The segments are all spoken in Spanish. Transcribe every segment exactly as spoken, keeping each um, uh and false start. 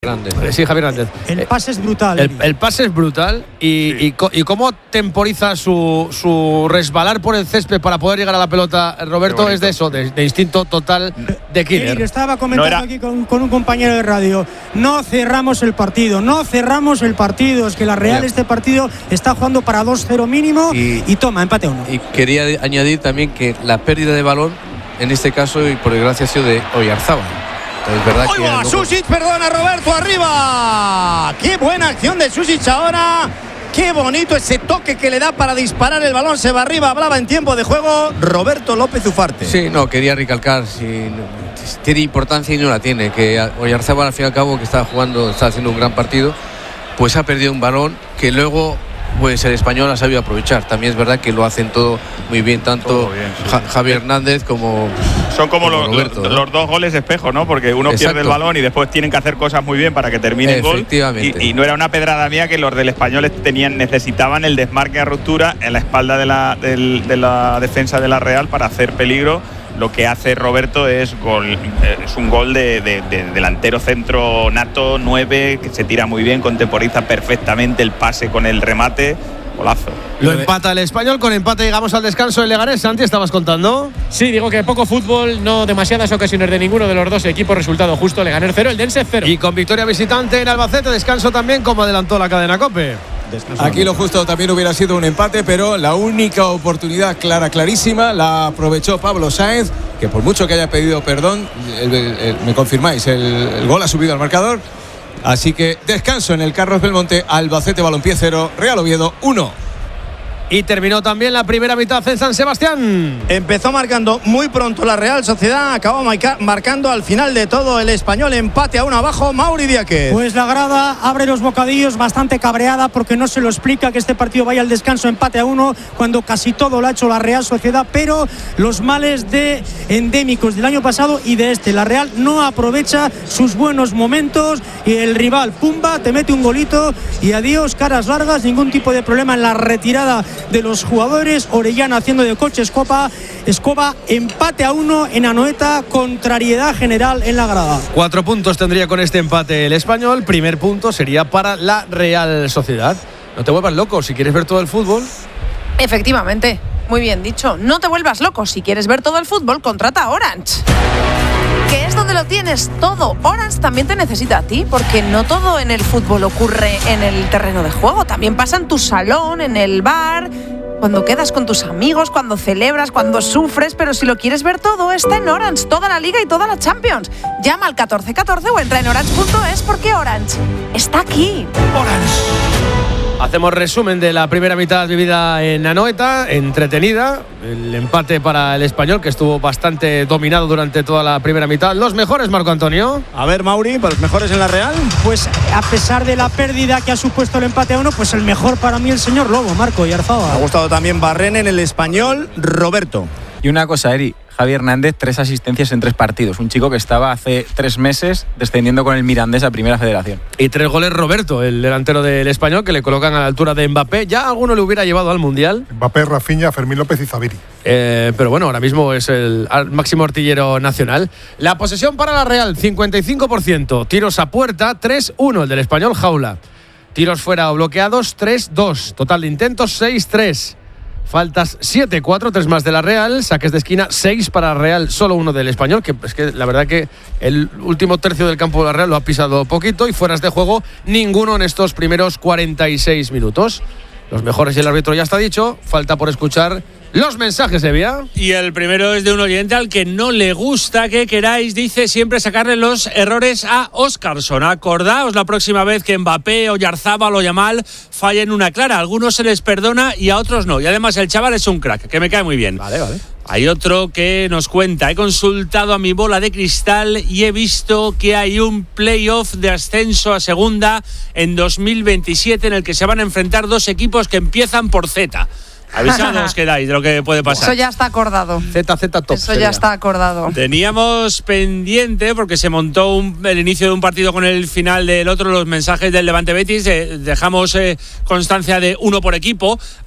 Hernández. Sí, Javier Hernández. El pase es brutal. El, el pase es brutal y, sí. y, y cómo temporiza su, su resbalar por el césped para poder llegar a la pelota, Roberto, es de eso, de, de instinto total de killer. Sí, estaba comentando no era... aquí con, con un compañero de radio. No cerramos el partido, no cerramos el partido. Es que la Real, este partido, está jugando para dos cero mínimo y, y toma, empate uno. Y quería añadir también que la pérdida de balón, en este caso, y por desgracia, ha sido de Oyarzábal. Es verdad que va, Susic, perdona, Roberto, arriba. Qué buena acción de Susic ahora. Qué bonito ese toque que le da para disparar el balón. Se va arriba, hablaba en tiempo de juego Roberto López Ufarte. Sí, no, quería recalcar si, si tiene importancia y no la tiene. Que Oyarzábal, al fin y al cabo, que está jugando, está haciendo un gran partido, pues ha perdido un balón que luego pues el Español ha sabido aprovechar. También es verdad que lo hacen todo muy bien, tanto bien, sí. ja, Javier Hernández como son como, como los, Roberto, los, ¿no? los dos goles espejo, ¿no? Porque uno Exacto. pierde el balón y después tienen que hacer cosas muy bien para que termine el gol. Y, y no era una pedrada mía que los del Español tenían, necesitaban el desmarque a ruptura en la espalda de la, del, de la defensa de la Real para hacer peligro. Lo que hace Roberto es gol, es un gol de, de, de delantero centro nato, nueve, que se tira muy bien, contemporiza perfectamente el pase con el remate. Golazo. Lo empata el Español, con empate llegamos al descanso del Leganés. Santi, ¿estabas contando? Sí, digo que poco fútbol, no demasiadas ocasiones de ninguno de los dos equipos, resultado justo, Leganés cero, el Dense cero. Y con victoria visitante en Albacete, descanso también, como adelantó la cadena COPE. Aquí lo justo también hubiera sido un empate, pero la única oportunidad clara, clarísima, la aprovechó Pablo Sáenz, que por mucho que haya pedido perdón, el, el, el, me confirmáis, el, el gol ha subido al marcador. Así que descanso en el Carlos Belmonte, Albacete Balompié cero, Real Oviedo uno. Y terminó también la primera mitad en San Sebastián. Empezó marcando muy pronto la Real Sociedad, acabó marcando al final de todo el Español, empate a uno abajo, Mauri Diáquez. Pues la grada abre los bocadillos bastante cabreada porque no se lo explica que este partido vaya al descanso empate a uno cuando casi todo lo ha hecho la Real Sociedad, pero los males de endémicos del año pasado y de este, la Real no aprovecha sus buenos momentos y el rival, pumba, te mete un golito y adiós, caras largas, ningún tipo de problema en la retirada de los jugadores. Orellana haciendo de coche escoba, escoba empate a uno en Anoeta, contrariedad general en la grada. Cuatro puntos tendría con este empate el Español. Primer punto sería para la Real Sociedad. No te vuelvas loco si quieres ver todo el fútbol. Efectivamente, muy bien dicho. No te vuelvas loco si quieres ver todo el fútbol, contrata a Orange, que es donde lo tienes todo. Orange también te necesita a ti, porque no todo en el fútbol ocurre en el terreno de juego. También pasa en tu salón, en el bar, cuando quedas con tus amigos, cuando celebras, cuando sufres. Pero si lo quieres ver todo, está en Orange, toda la Liga y toda la Champions. Llama al catorce catorce o entra en orange punto es, porque Orange está aquí. Orange. Hacemos resumen de la primera mitad vivida en Anoeta, entretenida. El empate para el Español, que estuvo bastante dominado durante toda la primera mitad. Los mejores, Marco Antonio. A ver, Mauri, ¿para los mejores en la Real? Pues a pesar de la pérdida que ha supuesto el empate a uno, pues el mejor para mí el señor Lobo, Marco Oyarzábal. Me ha gustado también Barrena en el Español, Roberto. Y una cosa, Eri, Javier Hernández, tres asistencias en tres partidos. Un chico que estaba hace tres meses descendiendo con el Mirandés a Primera Federación. Y tres goles Roberto, el delantero del Español, que le colocan a la altura de Mbappé. Ya alguno le hubiera llevado al Mundial. Mbappé, Rafinha, Fermín López y Zaviri. Eh, pero bueno, ahora mismo es el máximo artillero nacional. La posesión para la Real, cincuenta y cinco por ciento. Tiros a puerta, tres uno. El del Español, jaula. Tiros fuera o bloqueados, tres dos. Total de intentos, seis tres. Faltas siete cuatro, tres más de la Real. Saques de esquina, seis para la Real, solo uno del Español, que es que la verdad que el último tercio del campo de la Real lo ha pisado poquito. Y fueras de juego, ninguno en estos primeros cuarenta y seis minutos. Los mejores y el árbitro ya está dicho. Falta por escuchar los mensajes, Evia. Y el primero es de un oyente al que no le gusta que queráis, dice, siempre sacarle los errores a Óscarson. Acordaos la próxima vez que Mbappé, Oyarzábal o Yamal fallen una clara. A algunos se les perdona y a otros no. Y además el chaval es un crack, que me cae muy bien. Vale, vale. Hay otro que nos cuenta: he consultado a mi bola de cristal y he visto que hay un playoff de ascenso a segunda en dos mil veintisiete en el que se van a enfrentar dos equipos que empiezan por Z. Avisados quedáis de lo que puede pasar. Eso ya está acordado. Z Z top. Eso sería. ya está acordado. Teníamos pendiente, porque se montó un, el inicio de un partido con el final del otro, los mensajes del Levante Betis. Eh, dejamos eh, constancia de uno por equipo.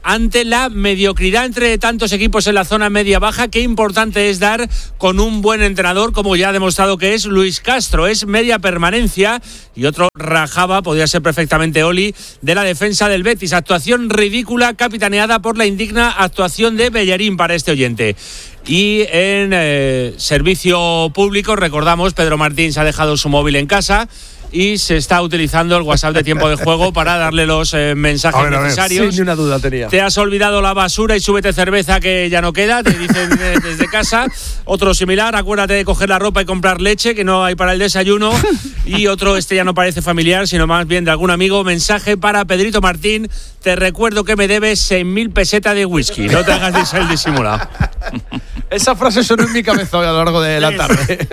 ante la mediocridad entre tantos equipos en la zona media-baja. Qué importante es dar con un buen entrenador, como ya ha demostrado que es Luis Castro. Es media permanencia y otro rajaba, podría ser perfectamente Oli, de la defensa del Betis. Actuación ridícula capitaneada por la indigna actuación de Bellerín para este oyente. Y en eh, servicio público, recordamos, Pedro Martín se ha dejado su móvil en casa y se está utilizando el WhatsApp de tiempo de juego para darle los eh, mensajes a ver, necesarios. A ver. Sin ni una duda tenía. Te has olvidado la basura y súbete cerveza que ya no queda, te dicen desde casa. Otro similar, acuérdate de coger la ropa y comprar leche, que no hay para el desayuno. Y otro, este ya no parece familiar, sino más bien de algún amigo. Mensaje para Pedrito Martín: te recuerdo que me debes seis mil pesetas de whisky. No te hagas el disimulado. Esa frase sonó en mi cabeza a lo largo de la tarde.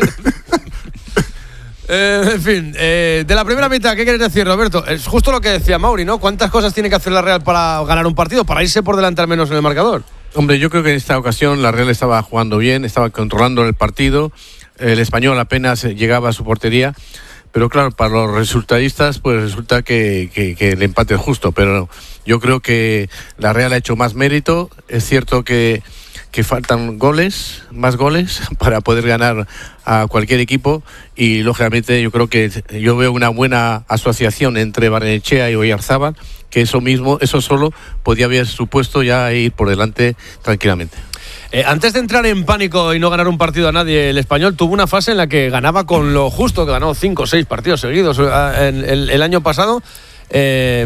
Eh, en fin, eh, de la primera mitad, ¿qué quieres decir, Roberto? Es justo lo que decía Mauri, ¿no? ¿Cuántas cosas tiene que hacer la Real para ganar un partido, para irse por delante al menos en el marcador? Hombre, yo creo que en esta ocasión la Real estaba jugando bien, estaba controlando el partido, el Español apenas llegaba a su portería, pero claro, para los resultadistas pues resulta que, que, que el empate es justo, pero yo creo que la Real ha hecho más mérito. Es cierto que que faltan goles, más goles para poder ganar a cualquier equipo y lógicamente yo creo que yo veo una buena asociación entre Barrenechea y Oyarzábal, que eso mismo, eso solo podía haber supuesto ya ir por delante tranquilamente. Eh, antes de entrar en pánico y no ganar un partido a nadie, el Español tuvo una fase en la que ganaba con lo justo, que ganó cinco o seis partidos seguidos el, el, el año pasado. Eh,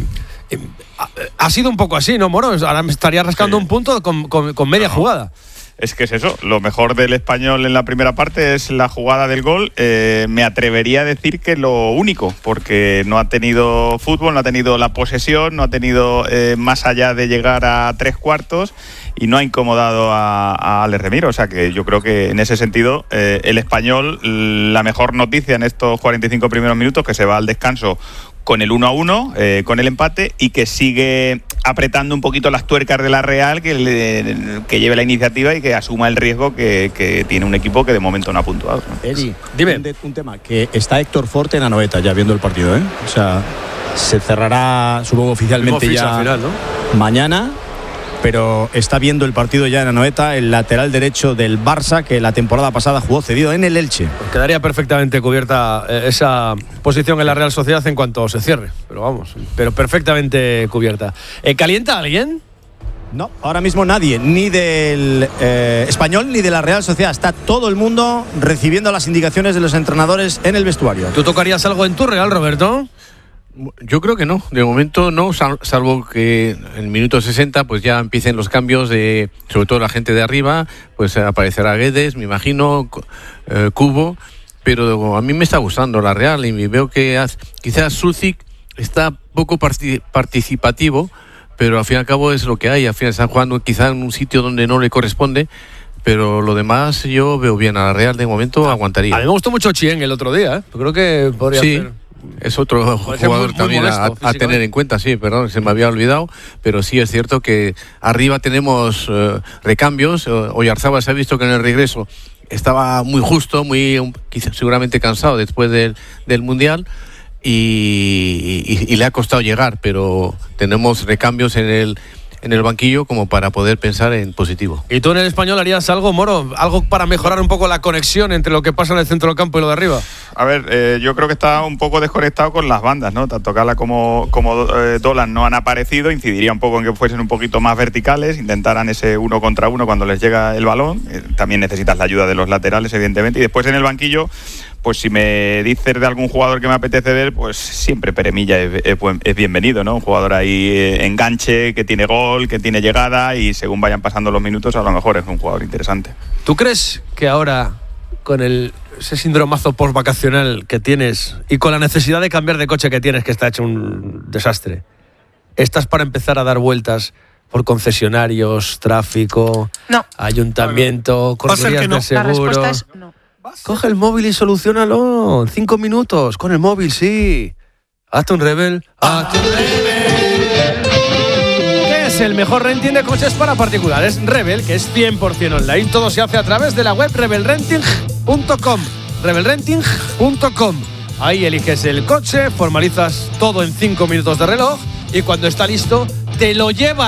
Ha sido un poco así, ¿no, Moro? Ahora me estaría rascando sí. un punto con, con, con media no. jugada. Es que es eso, lo mejor del Español en la primera parte es la jugada del gol. Eh, me atrevería a decir que lo único, porque no ha tenido fútbol, no ha tenido la posesión, no ha tenido eh, más allá de llegar a tres cuartos y no ha incomodado a, a Alex Remiro. O sea que yo creo que en ese sentido eh, el Español, la mejor noticia en estos cuarenta y cinco primeros minutos, que se va al descanso con el uno a uno, eh, con el empate, y que sigue apretando un poquito las tuercas de la Real, que, le, que lleve la iniciativa y que asuma el riesgo que, que tiene un equipo que de momento no ha puntuado, ¿no? Eri, dime. Un, un tema, que está Héctor Forte en Anoeta ya viendo el partido, ¿eh? O sea, se cerrará, supongo, oficialmente ya final, ¿no? mañana, pero está viendo el partido ya en Anoeta, el lateral derecho del Barça, que la temporada pasada jugó cedido en el Elche. Pues quedaría perfectamente cubierta eh, esa posición en la Real Sociedad en cuanto se cierre, pero vamos, pero perfectamente cubierta. Eh, ¿Calienta alguien? No, ahora mismo nadie, ni del eh, Español ni de la Real Sociedad. Está todo el mundo recibiendo las indicaciones de los entrenadores en el vestuario. ¿Tú tocarías algo en tu Real, Roberto? Yo creo que no, de momento no, salvo que en el minuto sesenta pues ya empiecen los cambios de, sobre todo la gente de arriba, pues aparecerá Guedes, me imagino, eh, Cubo, pero a mí me está gustando la Real y veo que has, quizás Sucic está poco participativo, pero al fin y al cabo es lo que hay, al final están jugando quizás en un sitio donde no le corresponde, pero lo demás yo veo bien a la Real, de momento aguantaría. A mí me gustó mucho Chien el otro día, ¿eh? Creo que podría sí. ser... Es otro jugador muy, también muy molesto, a, a tener en cuenta, sí, perdón, se me había olvidado, pero sí es cierto que arriba tenemos uh, recambios. Oyarzábal se ha visto que en el regreso estaba muy justo, muy um, quizá, seguramente cansado después del, del Mundial y, y, y le ha costado llegar, pero tenemos recambios en el en el banquillo como para poder pensar en positivo. ¿Y tú en el Español harías algo, Moro? ¿Algo para mejorar un poco la conexión entre lo que pasa en el centro del campo y lo de arriba? A ver, eh, yo creo que está un poco desconectado con las bandas, ¿no? Tanto Cala como, como eh, Dolan no han aparecido, incidiría un poco en que fuesen un poquito más verticales, intentaran ese uno contra uno cuando les llega el balón. Eh, también necesitas la ayuda de los laterales, evidentemente, y después en el banquillo, pues si me dices de algún jugador que me apetece ver, pues siempre Peremilla es, es, es bienvenido, ¿no? Un jugador ahí eh, enganche, que tiene gol, que tiene llegada y según vayan pasando los minutos a lo mejor es un jugador interesante. ¿Tú crees que ahora, con el, ese síndromazo post-vacacional que tienes y con la necesidad de cambiar de coche que tienes, que está hecho un desastre, estás para empezar a dar vueltas por concesionarios, tráfico, no. ayuntamiento, correrías no. de seguro? La respuesta es no. Coge el móvil y solucionalo. Cinco minutos. Con el móvil, sí. Hazte un Rebel. Hazte un Rebel. ¿Qué es el mejor renting de coches para particulares? Rebel, que es cien por ciento online. Todo se hace a través de la web rebel renting punto com. rebel renting punto com. Ahí eliges el coche, formalizas todo en cinco minutos de reloj y cuando está listo, te lo llevan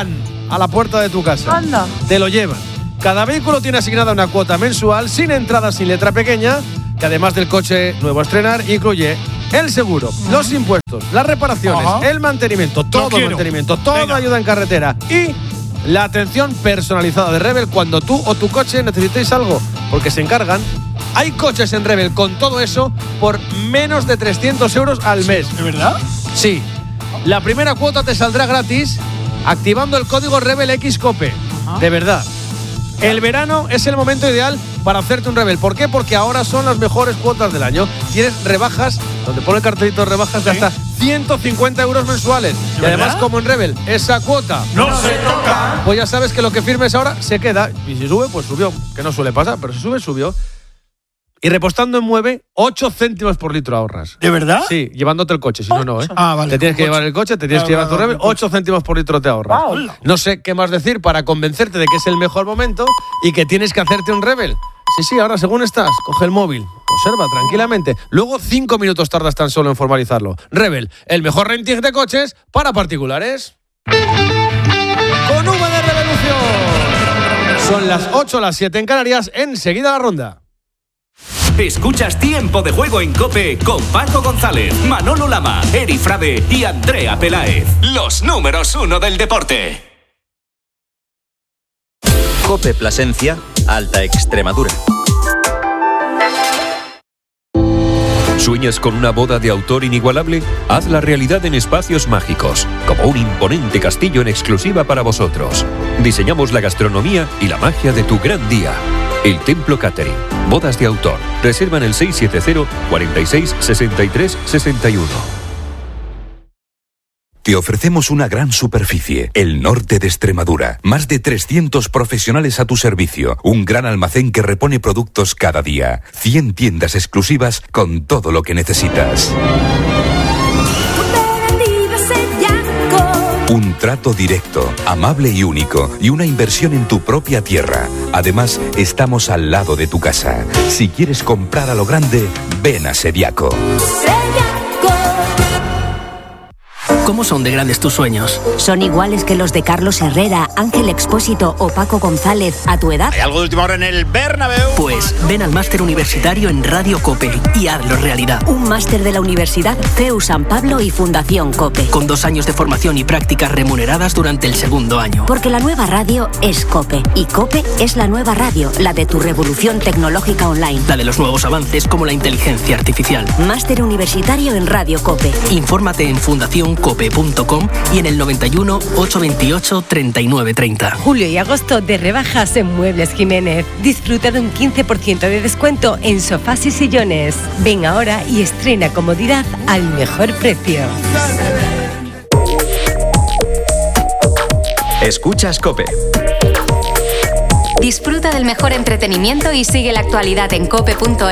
a la puerta de tu casa. Anda. Te lo llevan. Cada vehículo tiene asignada una cuota mensual sin entrada, sin letra pequeña, que además del coche nuevo a estrenar incluye el seguro, uh-huh. los impuestos, las reparaciones, uh-huh. el mantenimiento, todo el mantenimiento, toda Venga. ayuda en carretera y la atención personalizada de Rebel cuando tú o tu coche necesitéis algo, porque se encargan. Hay coches en Rebel con todo eso por menos de trescientos euros al mes. ¿De verdad? Sí. La primera cuota te saldrá gratis activando el código RebelXCope. Uh-huh. De verdad. El verano es el momento ideal para hacerte un Rebel. ¿Por qué? Porque ahora son las mejores cuotas del año. Tienes rebajas, donde pone el cartelito de rebajas, ¿sí? de hasta ciento cincuenta euros mensuales. Y ¿verdad? además, como en Rebel, esa cuota no se toca. Pues ya sabes que lo que firmes ahora se queda. Y si sube, pues subió. Que no suele pasar, pero si sube, subió. Y repostando en Mueve, ocho céntimos por litro ahorras. ¿De verdad? Sí, llevándote el coche, si no, no, ¿eh? Ah, vale. Te tienes que llevar el coche, te tienes ah, que llevar tu Rebel, ocho céntimos por litro te ahorras. Wow. No sé qué más decir para convencerte de que es el mejor momento y que tienes que hacerte un Rebel. Sí, sí, ahora según estás, coge el móvil, observa tranquilamente. Luego cinco minutos tardas tan solo en formalizarlo. Rebel, el mejor renting de coches para particulares. Con V de Revolución. Son las ocho, las siete en Canarias, enseguida la ronda. Escuchas Tiempo de Juego en COPE con Paco González, Manolo Lama, Eri Frade y Andrea Peláez. Los números uno del deporte. COPE Plasencia, Alta Extremadura. ¿Sueñas con una boda de autor inigualable? Hazla realidad en Espacios Mágicos, como un imponente castillo en exclusiva para vosotros. Diseñamos la gastronomía y la magia de tu gran día. El Templo Catering. Bodas de autor. Reserva en el seis siete cero, cuarenta y seis, sesenta y tres, sesenta y uno. Te ofrecemos una gran superficie, el norte de Extremadura. Más de trescientos profesionales a tu servicio. Un gran almacén que repone productos cada día. cien tiendas exclusivas con todo lo que necesitas. Un trato directo, amable y único, y una inversión en tu propia tierra. Además, estamos al lado de tu casa. Si quieres comprar a lo grande, ven a Sediaco. ¿Cómo son de grandes tus sueños? ¿Son iguales que los de Carlos Herrera, Ángel Expósito o Paco González a tu edad? ¿Hay algo de última hora en el Bernabéu? Pues ven al máster universitario en Radio COPE y hazlo realidad. Un máster de la Universidad C E U San Pablo y Fundación COPE. Con dos años de formación y prácticas remuneradas durante el segundo año. Porque la nueva radio es COPE y COPE es la nueva radio, la de tu revolución tecnológica online. La de los nuevos avances como la inteligencia artificial. Máster universitario en Radio COPE. Infórmate en fundación cope punto com y en el noventa y uno, ochocientos veintiocho, treinta y nueve treinta. Julio y agosto de rebajas en Muebles Jiménez. Disfruta de un quince por ciento de descuento en sofás y sillones. Ven ahora y estrena comodidad al mejor precio. Escuchas COPE. Disfruta del mejor entretenimiento y sigue la actualidad en cope punto